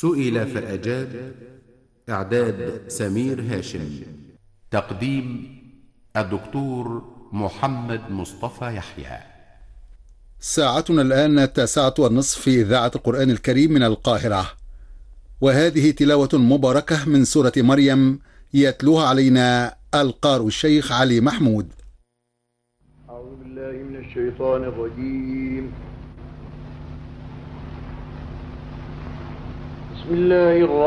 سئل فأجاب. إعداد سمير هاشم. تقديم الدكتور محمد مصطفى يحيى. ساعتنا الآن 9:30 في إذاعة القرآن الكريم من القاهرة، وهذه تلاوة مباركة من سورة مريم يتلوها علينا القارئ الشيخ علي محمود. أعوذ بالله من الشيطان الرجيم. بسم الله الرحمن